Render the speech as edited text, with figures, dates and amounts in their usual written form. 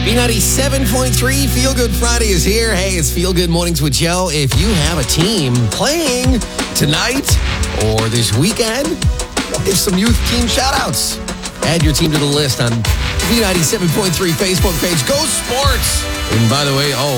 B97.3 Feel Good Friday is here. Hey, it's Feel Good Mornings with Joe. If you have a team playing tonight or this weekend, give some youth team shout-outs. Add your team to the list on the B97.3 Facebook page. Go Sports! And by the way,